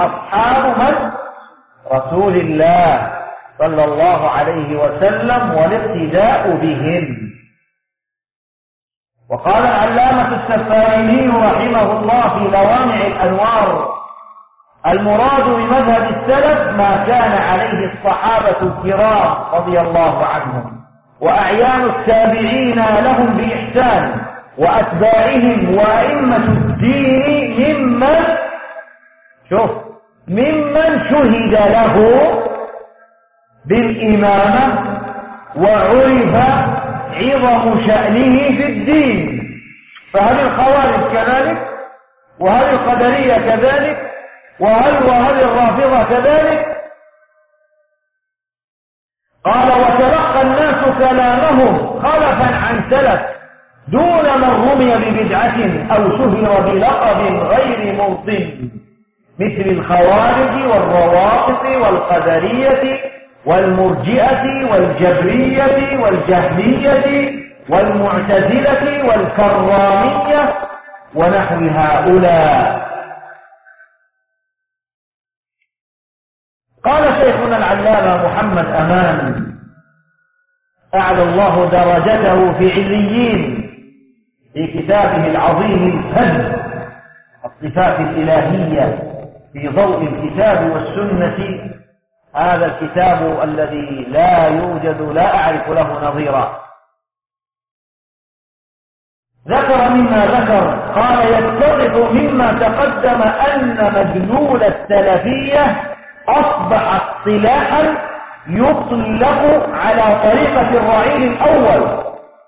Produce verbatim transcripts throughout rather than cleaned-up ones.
أصحاب من؟ رسول الله صلى الله عليه وسلم، والاقتداء بهم. وقال العلامة السفاريني رحمه الله في لوامع الأنوار: المراد بمذهب السلف ما كان عليه الصحابة الكرام رضي الله عنهم وأعيان التابعين لهم بإحسان وأتباعهم وأئمة الدين ممن شوف ممن شهد له بالإمامة وعرف عظم شأنه في الدين. فهل الخوارج كذلك؟ وهل القدرية كذلك؟ وهل وهل الرافضة كذلك؟ قال: وتلقى الناس كلامهم خلفا عن سلف دون من رمي ببدعة أو شهر بلقب غير موطن، مثل الخوارج والروافض والقدرية والمرجئة والجبرية والجهمية والمعتزلة والكرامية ونحو هؤلاء. قال شيخنا العلامة محمد أمان أعلى الله درجته في عليين في كتابه العظيم الفن الصفات الإلهية في ضوء الكتاب والسنة، هذا الكتاب الذي لا يوجد لا أعرف له نظيرا، ذكر مما ذكر. قال: يتضح مما تقدم أن مدلول السلفية أصبح اصطلاحا يطلق على طريقة الرعيل الأول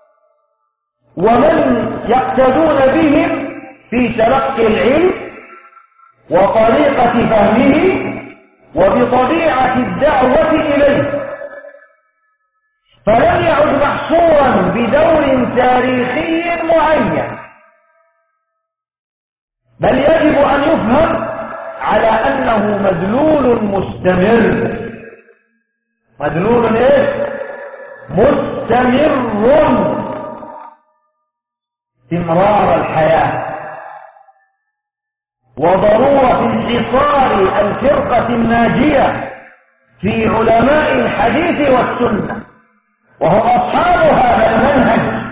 ومن يقتدون بهم في تلقي العلم وطريقة فهمه وبطبيعة الدعوة إليه، فلم يعد محصورا بدور تاريخي معين، بل يجب أن يفهم على أنه مدلول مستمر. مدلول إيه؟ مستمر، استمرار الحياة وضرورة انحصار الفرقة الناجية في علماء الحديث والسنة، وهم أصحاب هذا المنهج،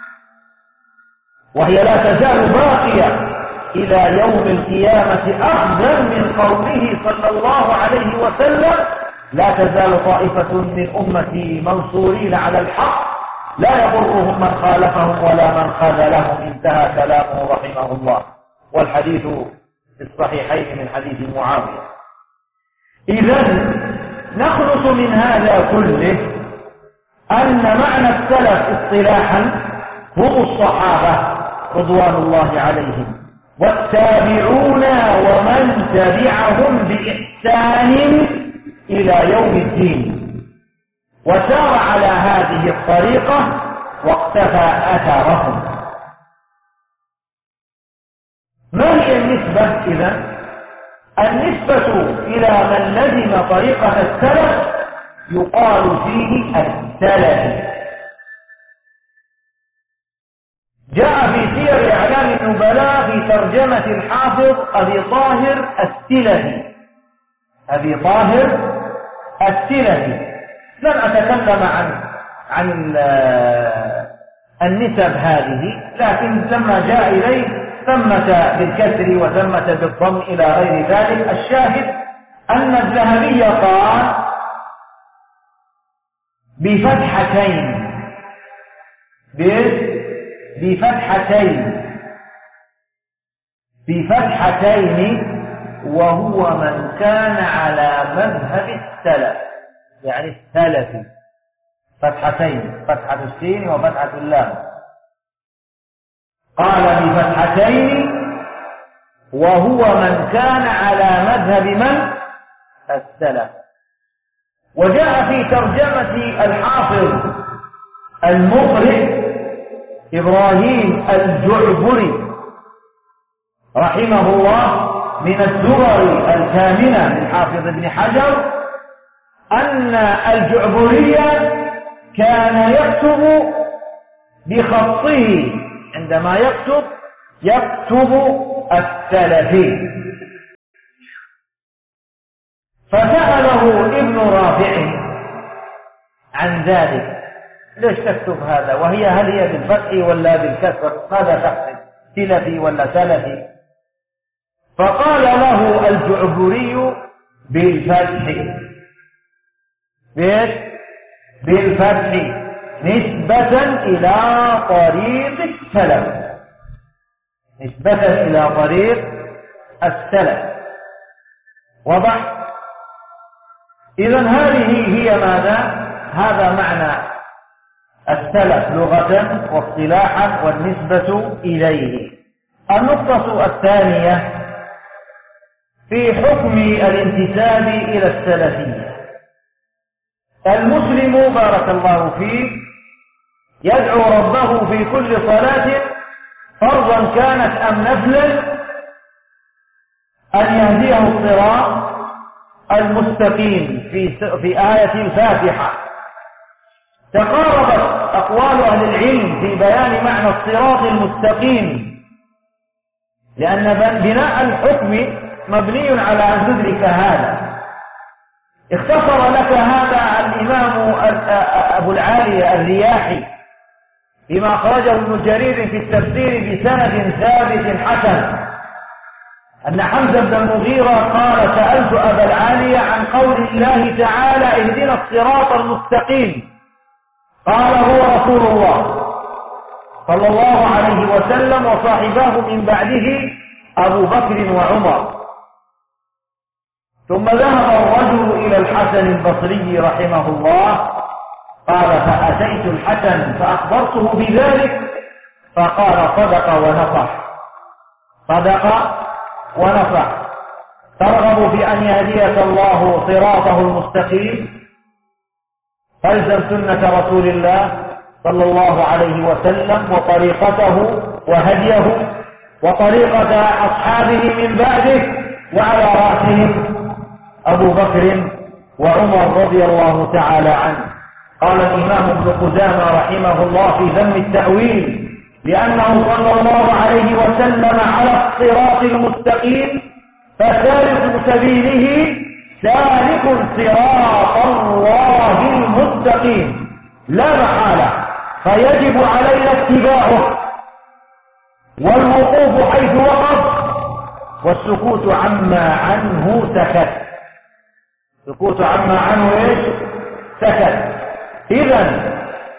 وهي لا تزال باقية إلى يوم القيامة، أخذا من قوله صلى الله عليه وسلم: لا تزال طائفة من أمتي منصورين على الحق لا يضرهم من خالفهم ولا من خذلهم. انتهى كلامه رحمه الله، والحديث في الصحيحين من حديث معاوية. إذن نخلص من هذا كله أن معنى السلف اصطلاحا هم الصحابة رضوان الله عليهم والتابعون ومن تبعهم بإحسان إلى يوم الدين، وسار على هذه الطريقة واقتفى أثرهم. ما هي النسبة إذن؟ النسبة إلى من لزم طريقة السلف يقال فيه السلفي. جاء في سير إعلام النبلاء في ترجمة الحافظ أبي طاهر السلفي، أبي طاهر السلفي. لم أتكلم عن عن النسب هذه، لكن لما جاء إليه ثمة بالكسر وثمة بالضم إلى غير ذلك. الشاهد أن الذهبي قال بفتحتين بفتحتين بفتحتين وهو من كان على مذهب السلف، يعني السلفي. فتحتين، فتحة السين وفتحة اللام. قال بفتحتين وهو من كان على مذهب من؟ السلف. وجاء في ترجمة الحافظ المقرئ إبراهيم الجعبري رحمه الله من الدرر الثامنة للحافظ ابن حجر أن الجعبري كان يكتب بخطه، عندما يكتب يكتب السلفي. فسأله ابن رافع عن ذلك، ليش تكتب هذا؟ وهي هل هي بالفتح ولا بالكسر؟ ماذا تقصد؟ سلفي ولا سلفي؟ فقال له الجعبري بالفتح. بيش؟ بالفتح نسبة إلى طريق السلف، نسبة إلى طريق السلف. وضح؟ إذن هذه هي ماذا؟ هذا معنى السلف لغة واصطلاحا والنسبة إليه. النقطة الثانية في حكم الانتساب إلى السلفية. المسلم بارك الله فيه يدعو ربه في كل صلاة فرضا كانت أم نفلا أن يهديه الصراط المستقيم. في في آية الفاتحة تقاربت أقوال أهل العلم في بيان معنى الصراط المستقيم، لأن بناء الحكم مبني على أن تدرك هذا. اختصر لك هذا الإمام أبو العالية الرياحي بما أخرجه ابن جرير في التفسير بسند ثابت حسن أن حمزة بن المغيرة قال: سألت أبا العالية عن قول الله تعالى: اهدنا الصراط المستقيم، قال: هو رسول الله صلى الله عليه وسلم وصاحباه من بعده أبو بكر وعمر. ثم ذهب الرجل إلى الحسن البصري رحمه الله، قال: فأتيت الحسن فأخبرته بذلك فقال: صدق ونصح، صدق ونصح. ترغب في أن يهديك الله صراطه المستقيم، فالزم سنة رسول الله صلى الله عليه وسلم وطريقته وهديه وطريقة أصحابه من بعده، وعلى رأسهم أبو بكر وعمر رضي الله تعالى عنه. قال الإمام ابن قدامة رحمه الله في ذم التأويل: لأنه صلى الله عليه وسلم على الصراط المستقيم، فسالك سبيله سالك صراط الله المستقيم لا محالة، فيجب علينا اتباعه والوقوف حيث وقف، والسكوت عما عنه سكت. سكوت عما عنه ايش؟ سكت. إذن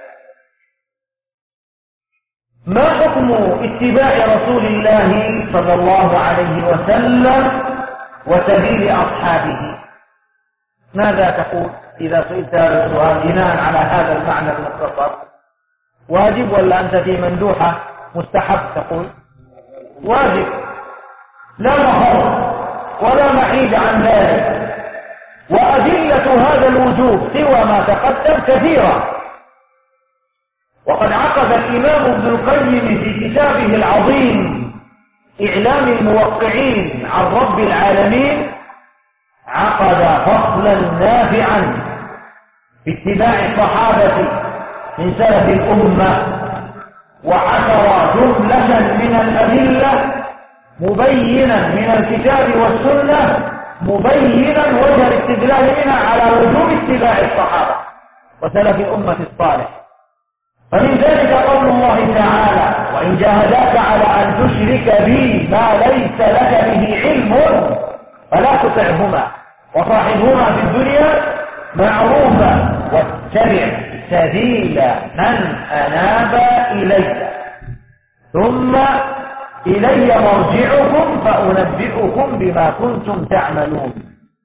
ما حكم اتباع رسول الله صلى الله عليه وسلم وسبيل أصحابه؟ ماذا تقول إذا سئلت هذا السؤال بناء على هذا المعنى المختصر؟ واجب ولا أنت في مندوحة مستحب تقول؟ واجب، لا مفر ولا محيد عن ذلك. وأدلة هذا الوجوب سوى ما تقدم كثيرة، وقد عقد الإمام ابن القيم في كتابه العظيم إعلام الموقعين عن رب العالمين، عقد فصلا نافعا في اتباع الصحابة من سلف الأمة، وعثر جملة من الأدلة مبينا من الكتاب والسنة، مبينا وجه الاستدلال منها على وجوب اتباع الصحابة وسلف الأمة الصالح. فمن ذلك قول الله تعالى: وإن جاهداك على أن تشرك بي ما ليس لك به علم فلا تطعهما وصاحبهما في الدنيا معروفا واتبع سبيل من أناب إلي ثم إلي مرجعكم فأنبئكم بما كنتم تعملون.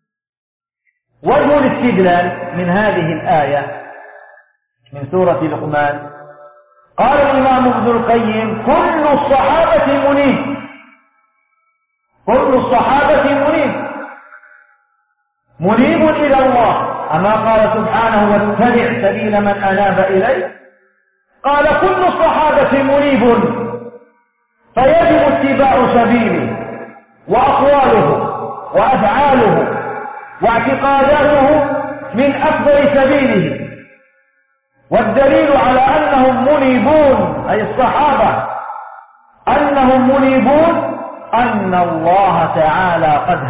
وجه الاستدلال من هذه الآية من سورة لقمان، قال الإمام ابن القيم: كل الصحابة منيب، كل الصحابة منيب، منيب إلى الله. أما قال سبحانه: واتبع سبيل من أناب إليه، قال كل الصحابة منيب، فيجب اتباع سبيله وأقواله وأفعاله واعتقاداته من أفضل سبيله. والدليل على أنهم منيبون أي الصحابة أنهم منيبون أن الله تعالى قد